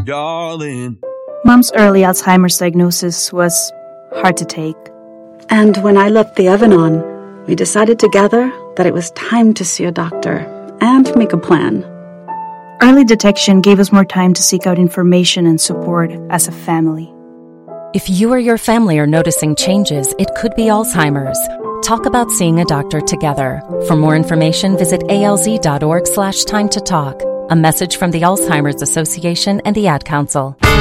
darling. Mom's early Alzheimer's diagnosis was hard to take. And when I left the Evanon, we decided together that it was time to see a doctor and make a plan. Early detection gave us more time to seek out information and support as a family. If you or your family are noticing changes, it could be Alzheimer's. Talk about seeing a doctor together. For more information, visit alz.org/time to talk. A message from the Alzheimer's Association and the Ad Council.